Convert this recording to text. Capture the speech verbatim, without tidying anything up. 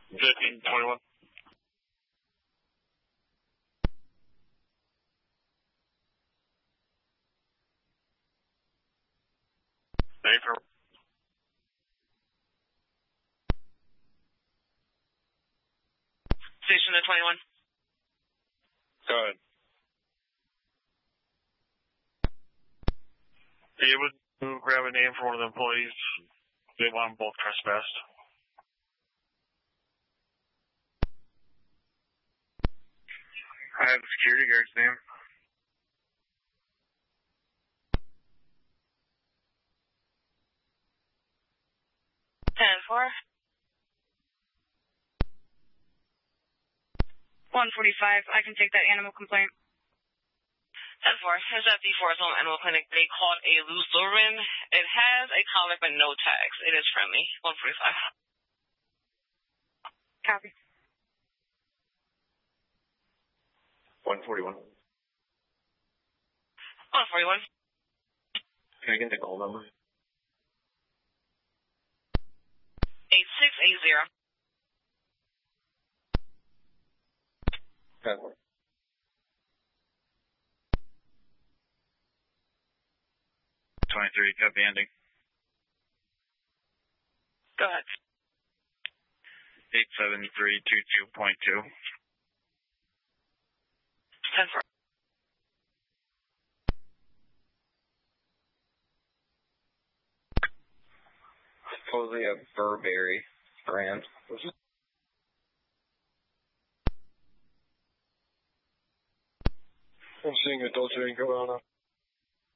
fifteen twenty-one. Safer. Station to twenty-one. Go ahead. Are you able to grab a name for one of the employees? They want them both trespassed. I have the security guard's name. ten four. one forty-five. I can take that animal complaint. ten four. Is at the Forest Home Animal Clinic. They caught a loose Doberman. It has a collar but no tags. It is friendly. one forty-five. Copy. one forty-one. one forty-one. Can I get the call number? eight six eight zero. ten four. twenty-three, copy ending. Go ahead. eight seven three two two point two. ten four. Supposedly a Burberry brand. I'm seeing a Dolce and Gabbana.